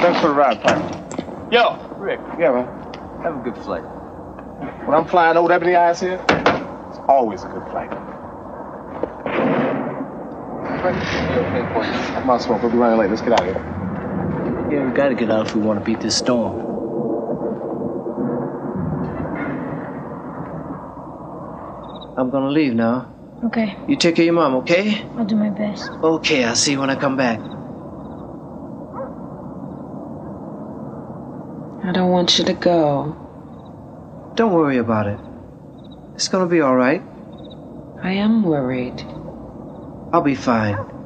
Thanks for the ride, partner. Yo, Rick. Yeah, man. Have a good flight. When I'm flying Old Ebony Eyes here, it's always a good flight. Okay, boy. Come on, Smoke. We'll be running late. Let's get out of here. Yeah, we gotta get out if we want to beat this storm. I'm gonna leave now. Okay, You take care of your mom, okay? I'll do my best. Okay, I'll see you when I come back. I don't want you to go. Don't worry about it. It's gonna be all right. I am worried. I'll be fine.